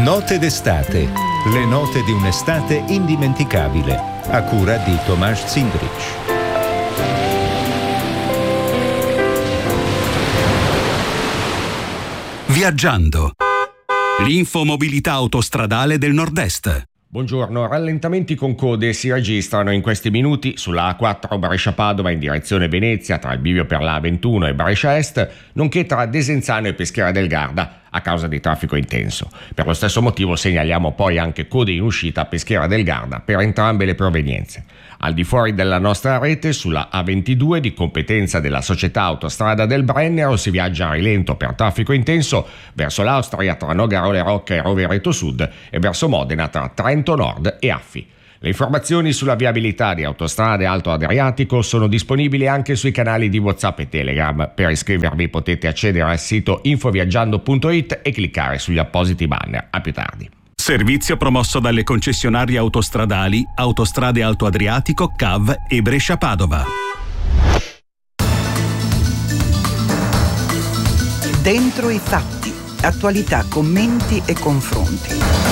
Note d'estate, le note di un'estate indimenticabile, a cura di Tomasz Cindrich. Viaggiando. L'infomobilità autostradale del Nord-Est. Buongiorno, rallentamenti con code si registrano in questi minuti sulla A4 Brescia-Padova in direzione Venezia tra il bivio per la A21 e Brescia Est, nonché tra Desenzano e Peschiera del Garda a causa di traffico intenso. Per lo stesso motivo segnaliamo poi anche code in uscita a Peschiera del Garda per entrambe le provenienze. Al di fuori della nostra rete, sulla A22 di competenza della società Autostrada del Brennero si viaggia a rilento per traffico intenso verso l'Austria tra Nogarole Rocca e Rovereto Sud e verso Modena tra Trento Nord e Affi. Le informazioni sulla viabilità di Autostrade Alto Adriatico sono disponibili anche sui canali di WhatsApp e Telegram. Per iscrivervi potete accedere al sito infoviaggiando.it e cliccare sugli appositi banner. A più tardi. Servizio promosso dalle concessionarie autostradali Autostrade Alto Adriatico, CAV e Brescia-Padova. Dentro i fatti, attualità, commenti e confronti.